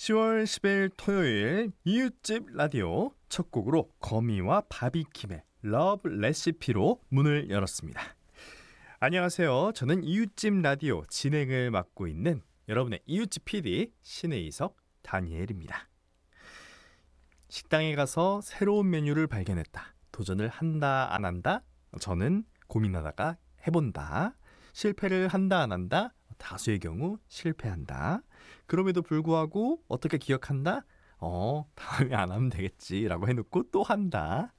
10월 10일 토요일 이웃집 라디오 첫 곡으로 거미와 바비킴의 러브 레시피로 문을 열었습니다. 안녕하세요. 저는 이웃집 라디오 진행을 맡고 있는 여러분의 이웃집 PD 신의석 다니엘입니다. 식당에 가서 새로운 메뉴를 발견했다. 도전을 한다 안 한다? 저는 고민하다가 해본다. 실패를 한다 안 한다? 다수의 경우 실패한다. 그럼에도 불구하고 어떻게 기억한다? 다음에 안 하면 되겠지 라고 해놓고 또 한다.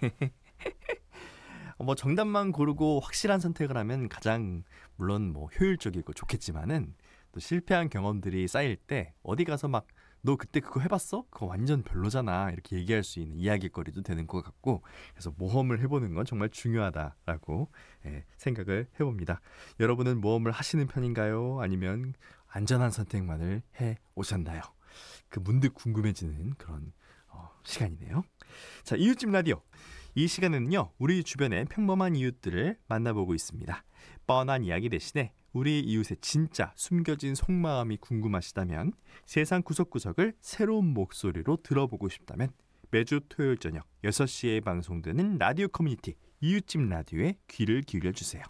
정답만 고르고 확실한 선택을 하면 가장 물론 효율적이고 좋겠지만은 또 실패한 경험들이 쌓일 때 어디 가서 막 너 그때 그거 해봤어? 그거 완전 별로잖아 이렇게 얘기할 수 있는 이야기거리도 되는 것 같고, 그래서 모험을 해보는 건 정말 중요하다라고 생각을 해봅니다. 여러분은 모험을 하시는 편인가요? 아니면 안전한 선택만을 해 오셨나요? 그 문득 궁금해지는 그런 시간이네요. 자, 이웃집 라디오. 이 시간은요, 우리 주변의 평범한 이웃들을 만나보고 있습니다. 뻔한 이야기 대신에 우리 이웃의 진짜 숨겨진 속마음이 궁금하시다면, 세상 구석구석을 새로운 목소리로 들어보고 싶다면 매주 토요일 저녁 6시에 방송되는 라디오 커뮤니티 이웃집 라디오에 귀를 기울여주세요.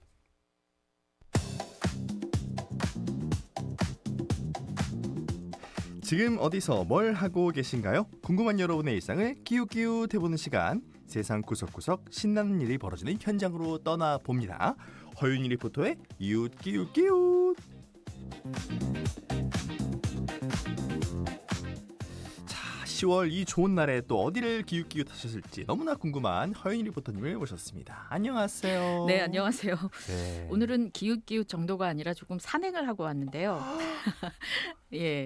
지금 어디서 뭘 하고 계신가요? 궁금한 여러분의 일상을 끼웃끼웃 해보는 시간, 세상 구석구석 신나는 일이 벌어지는 현장으로 떠나봅니다. 허윤희 리포터의 이웃 끼웃끼웃. 자, 10월 이 좋은 날에 또 어디를 기웃기웃 하셨을지 너무나 궁금한 허윤희 리포터님을 모셨습니다. 안녕하세요. 네, 안녕하세요. 네. 오늘은 기웃기웃 정도가 아니라 조금 산행을 하고 왔는데요. 예,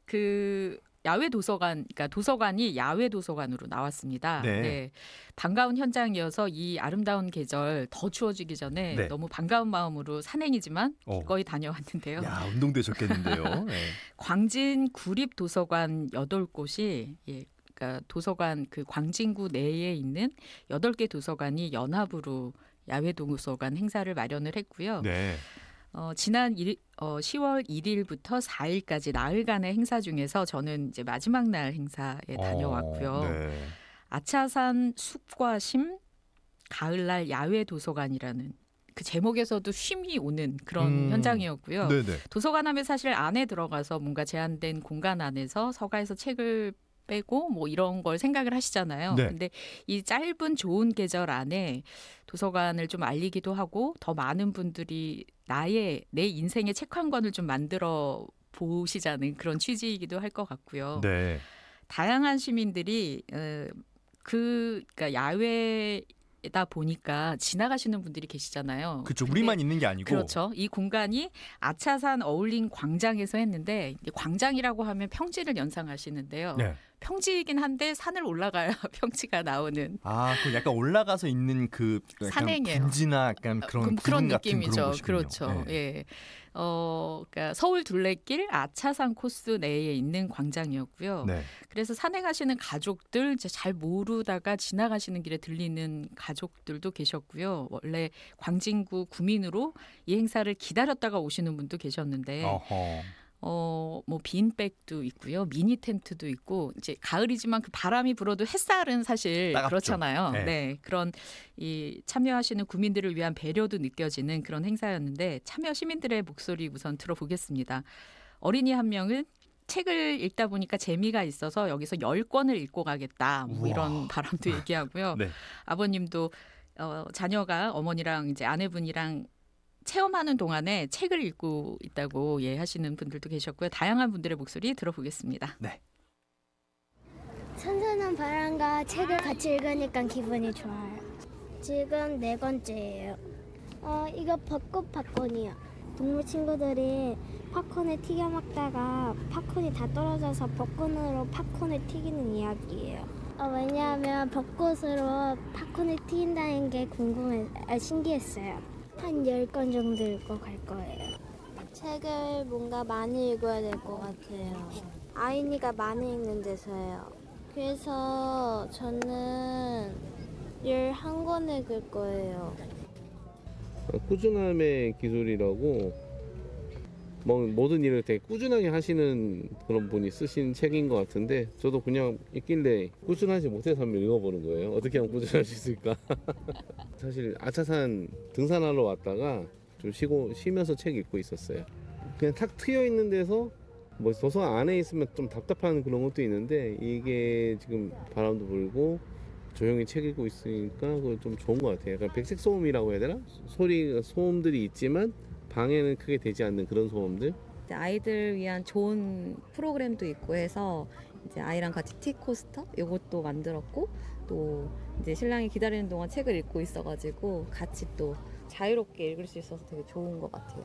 야외 도서관, 그러니까 도서관이 야외 도서관으로 나왔습니다. 네. 네, 반가운 현장이어서 이 아름다운 계절 더 추워지기 전에 네. 너무 반가운 마음으로 산행이지만 기꺼이 다녀왔는데요. 야, 운동되셨겠는데요. 네. 광진 구립 도서관 8곳이 그러니까 도서관 그 광진구 내에 있는 8개 도서관이 연합으로 야외 도서관 행사를 마련을 했고요. 네. 지난 10월 1일부터 4일까지 나흘간의 행사 중에서 저는 이제 마지막 날 행사에 다녀왔고요. 네. 아차산 숲과심 가을날 야외 도서관이라는 그 제목에서도 쉼이 오는 그런 현장이었고요. 네네. 도서관 하면 사실 안에 들어가서 뭔가 제한된 공간 안에서 서가에서 책을 빼고 이런 걸 생각을 하시잖아요. 네. 근데 이 짧은 좋은 계절 안에 도서관을 좀 알리기도 하고 더 많은 분들이 내 인생의 책 한 권을 좀 만들어 보시자는 그런 취지이기도 할 것 같고요. 네. 다양한 시민들이 그러니까 야외다 보니까 지나가시는 분들이 계시잖아요. 그렇죠. 우리만 있는 게 아니고. 그렇죠. 이 공간이 아차산 어울린 광장에서 했는데, 광장이라고 하면 평지를 연상하시는데요. 네. 평지이긴 한데 산을 올라가야 평지가 나오는. 그 약간 올라가서 있는 그 약간 산행이에요. 분지나 약간 그런 느낌이죠. 그런 곳이군요. 그렇죠. 네. 예. 그러니까 서울 둘레길 아차산 코스 내에 있는 광장이었고요. 네. 그래서 산행하시는 가족들, 이제 잘 모르다가 지나가시는 길에 들리는 가족들도 계셨고요. 원래 광진구 구민으로 이 행사를 기다렸다가 오시는 분도 계셨는데, 어허. 빈백도 있고요. 미니 텐트도 있고, 이제 가을이지만 그 바람이 불어도 햇살은 사실 따갑죠. 그렇잖아요. 네. 네. 그런 이 참여하시는 구민들을 위한 배려도 느껴지는 그런 행사였는데, 참여 시민들의 목소리 우선 들어보겠습니다. 어린이 한 명은 책을 읽다 보니까 재미가 있어서 여기서 10권을 읽고 가겠다. 이런 바람도 얘기하고요. 네. 아버님도 자녀가 어머니랑 이제 아내분이랑 체험하는 동안에 책을 읽고 있다고 하시는 분들도 계셨고요. 다양한 분들의 목소리 들어보겠습니다. 네. 선선한 바람과 책을 같이 읽으니까 기분이 좋아요. 지금 4권째예요. 이거 벚꽃 팝콘이요. 동물 친구들이 팝콘을 튀겨 먹다가 팝콘이 다 떨어져서 벚꽃으로 팝콘을 튀기는 이야기예요. 왜냐하면 벚꽃으로 팝콘을 튀긴다는 게 신기했어요. 한 10권 정도 읽고 갈 거예요. 책을 뭔가 많이 읽어야 될 것 같아요. 아이니가 많이 읽는 데서요. 그래서 저는 11권 읽을 거예요. 꾸준함의 기술이라고 뭐 모든 일을 되게 꾸준하게 하시는 그런 분이 쓰신 책인 것 같은데 저도 그냥 있길래 꾸준하지 못해서 한번 읽어보는 거예요. 어떻게 하면 꾸준할 수 있을까? 사실 아차산 등산하러 왔다가 좀 쉬면서 책 읽고 있었어요. 그냥 탁 트여 있는 데서 뭐 도서관 안에 있으면 좀 답답한 그런 것도 있는데 이게 지금 바람도 불고 조용히 책 읽고 있으니까 그거 좀 좋은 것 같아요. 약간 백색 소음이라고 해야 되나? 소음들이 있지만 방해는 크게 되지 않는 그런 소음들. 이제 아이들 위한 좋은 프로그램도 있고 해서 이제 아이랑 같이 티코스터 이것도 만들었고 또 이제 신랑이 기다리는 동안 책을 읽고 있어가지고 같이 또 자유롭게 읽을 수 있어서 되게 좋은 것 같아요.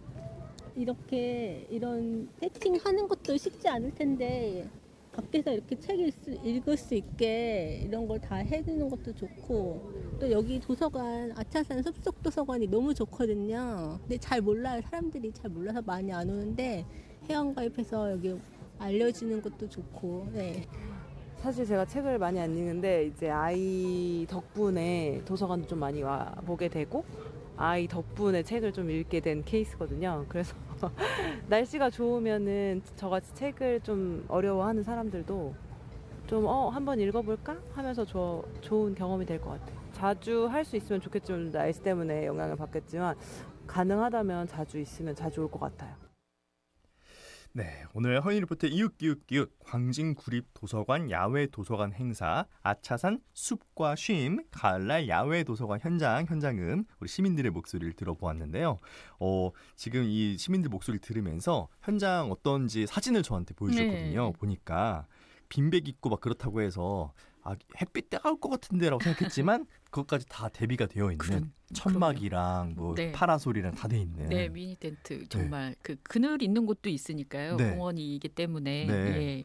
이렇게 이런 세팅하는 것도 쉽지 않을 텐데 밖에서 이렇게 책 읽을 수 있게 이런 걸 다 해주는 것도 좋고 또 여기 도서관 아차산 숲속 도서관이 너무 좋거든요. 근데 잘 몰라요. 사람들이 잘 몰라서 많이 안 오는데 회원가입해서 여기 알려주는 것도 좋고. 네. 사실 제가 책을 많이 안 읽는데 이제 아이 덕분에 도서관도 좀 많이 와 보게 되고 아이 덕분에 책을 좀 읽게 된 케이스거든요. 그래서 날씨가 좋으면은 저같이 책을 좀 어려워하는 사람들도 좀 한번 읽어볼까 하면서 좋은 경험이 될 것 같아요. 자주 할 수 있으면 좋겠지만 날씨 때문에 영향을 받겠지만 가능하다면 자주 있으면 자주 올 것 같아요. 네, 오늘 허니 리포터 이윽기윽기윽 광진구립도서관 야외 도서관 행사 아차산 숲과 쉼 가을날 야외 도서관 현장음 우리 시민들의 목소리를 들어보았는데요. 지금 이 시민들 목소리를 들으면서 현장 어떤지 사진을 저한테 보여주셨거든요. 네. 보니까 빈백 있고 막 그렇다고 해서 햇빛 따가울 것 같은데라고 생각했지만 그것까지 다 대비가 되어 있는 천막이랑 뭐 네. 파라솔이랑 다 돼 있는. 네, 미니 텐트 정말 그 그늘 있는 곳도 있으니까요. 네. 공원이기 때문에. 네. 예.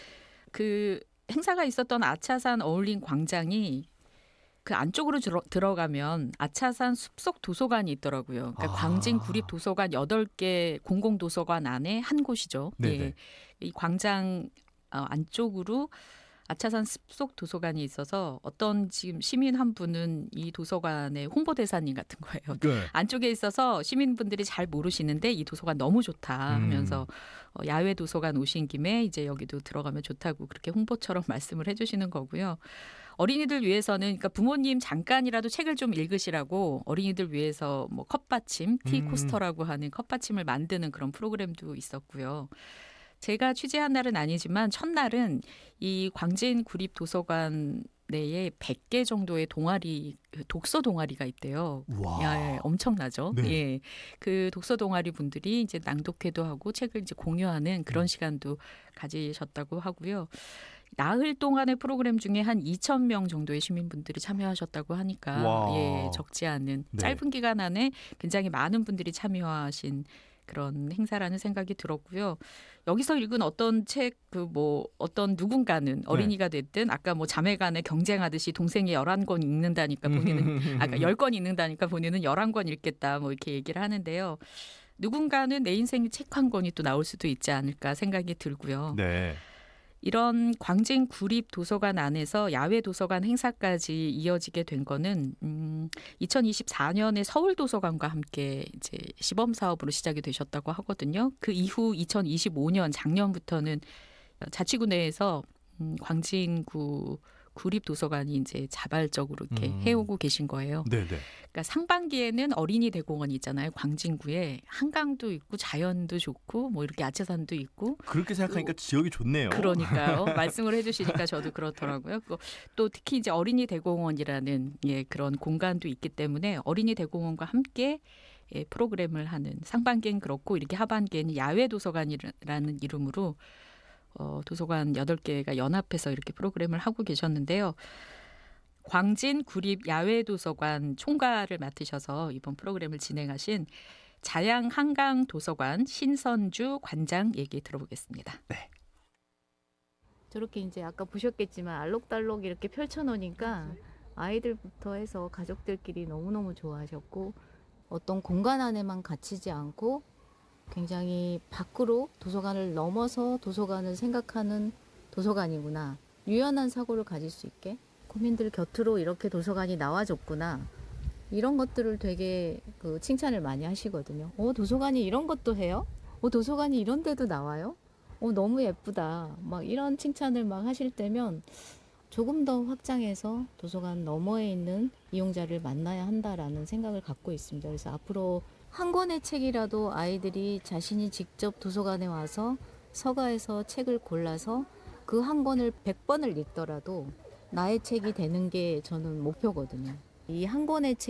그 행사가 있었던 아차산 어울림 광장이 그 안쪽으로 들어가면 아차산 숲속 도서관이 있더라고요. 그러니까 광진 구립 도서관 8개 공공 도서관 안에 한 곳이죠. 네네. 예. 이 광장 안쪽으로 아차산 숲속 도서관이 있어서 어떤 지금 시민 한 분은 이 도서관의 홍보대사님 같은 거예요. 네. 안쪽에 있어서 시민분들이 잘 모르시는데 이 도서관 너무 좋다 하면서 야외 도서관 오신 김에 이제 여기도 들어가면 좋다고 그렇게 홍보처럼 말씀을 해주시는 거고요. 어린이들 위해서는 그러니까 부모님 잠깐이라도 책을 좀 읽으시라고 어린이들 위해서 뭐 컵받침, 티코스터라고 하는 컵받침을 만드는 그런 프로그램도 있었고요. 제가 취재한 날은 아니지만 첫날은 이 광진 구립 도서관 내에 100개 정도의 독서 동아리가 있대요. 와. 예, 엄청나죠. 네. 예. 그 독서 동아리 분들이 이제 낭독회도 하고 책을 이제 공유하는 그런 시간도 가지셨다고 하고요. 나흘 동안의 프로그램 중에 한 2,000명 정도의 시민분들이 참여하셨다고 하니까 와. 예, 적지 않은 네. 짧은 기간 안에 굉장히 많은 분들이 참여하신 그런 행사라는 생각이 들었고요. 여기서 읽은 어떤 책, 어떤 누군가는 어린이가 됐든 아까 뭐 자매간에 경쟁하듯이 동생이 11권 읽는다니까 본인은 아까 10권 읽는다니까 본인은 11권 읽겠다 뭐 이렇게 얘기를 하는데요. 누군가는 내 인생 책 한 권이 또 나올 수도 있지 않을까 생각이 들고요. 네. 이런 광진 구립 도서관 안에서 야외 도서관 행사까지 이어지게 된 거는 2024년에 서울 도서관과 함께 이제 시범 사업으로 시작이 되셨다고 하거든요. 그 이후 2025년 작년부터는 자치구 내에서 광진구 구립 도서관이 이제 자발적으로 이렇게 해오고 계신 거예요. 네네. 그러니까 상반기에는 어린이 대공원이 있잖아요. 광진구에 한강도 있고 자연도 좋고 뭐 이렇게 아차산도 있고. 그렇게 생각하니까 지역이 좋네요. 그러니까요. 말씀을 해주시니까 저도 그렇더라고요. 또 특히 이제 어린이 대공원이라는 그런 공간도 있기 때문에 어린이 대공원과 함께 프로그램을 하는 상반기엔 그렇고 이렇게 하반기에는 야외 도서관이라는 이름으로 도서관 8개가 연합해서 이렇게 프로그램을 하고 계셨는데요. 광진 구립 야외 도서관 총괄을 맡으셔서 이번 프로그램을 진행하신 자양 한강 도서관 신선주 관장 얘기 들어보겠습니다. 네. 저렇게 이제 아까 보셨겠지만 알록달록 이렇게 펼쳐놓으니까 아이들부터 해서 가족들끼리 너무너무 좋아하셨고 어떤 공간 안에만 갇히지 않고 굉장히 밖으로 도서관을 넘어서 도서관을 생각하는 도서관이구나. 유연한 사고를 가질 수 있게 국민들 곁으로 이렇게 도서관이 나와줬구나. 이런 것들을 되게 칭찬을 많이 하시거든요. 도서관이 이런 것도 해요? 도서관이 이런 데도 나와요? 너무 예쁘다. 막 이런 칭찬을 막 하실 때면 조금 더 확장해서 도서관 너머에 있는 이용자를 만나야 한다라는 생각을 갖고 있습니다. 그래서 앞으로 한 권의 책이라도 아이들이 자신이 직접 도서관에 와서 서가에서 책을 골라서 그 한 권을 100번을 읽더라도 나의 책이 되는 게 저는 목표거든요. 이 한 권의 책